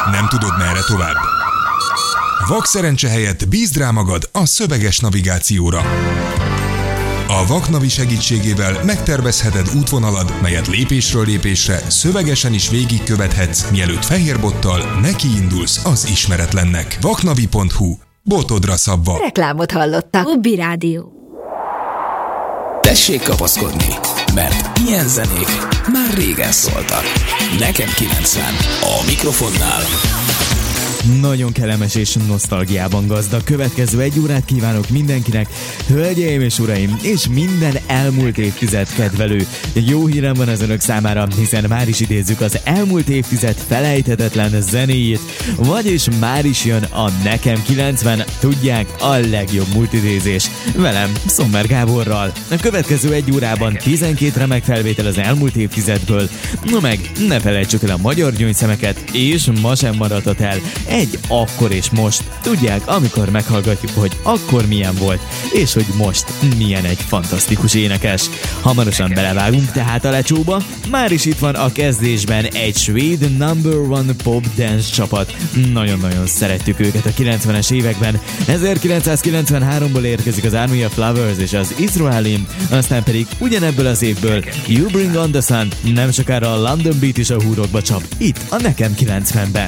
Nem tudod, merre tovább? Vakszerencse helyett bízd rá magad a szöveges navigációra. A Vaknavi segítségével megtervezheted útvonalad, melyet lépésről lépésre szövegesen is végigkövethetsz, mielőtt fehérbottal nekiindulsz az ismeretlennek. Vaknavi.hu. Botodra szabva. Reklámot hallottak. Ubi Rádió. Tessék kapaszkodni, mert ilyen zenék már régen szóltak. Nekem 90, a mikrofonnál. Nagyon kellemes és nosztalgiában gazdag következő egy órát kívánok mindenkinek, hölgyeim és uraim, és minden elmúlt évtized kedvelő. Jó hírem van az önök számára, hiszen már is idézzük az elmúlt évtized felejthetetlen zenéjét, vagyis már is jön a Nekem 90, tudják, a legjobb multidézés. Velem, Sommer Gáborral. A következő egy órában 12 remek felvétel az elmúlt évtizedből, no meg ne felejtsük el a magyar gyöngyszemeket, és ma sem maradhat el egy akkor és most. Tudják, amikor meghallgatjuk, hogy akkor milyen volt, és hogy most milyen egy fantasztikus énekes. Hamarosan belevágunk tehát a lecsóba. Már is itt van a kezdésben egy svéd number one pop dance csapat. Nagyon-nagyon szeretjük őket a 90-es években. 1993-ból érkezik az Army of Lovers és az Israelim, aztán pedig ugyanebből az évből You Bring on the Sun, nem sokára a London Beat is a húrokba csap. Itt a Nekem 90-ben.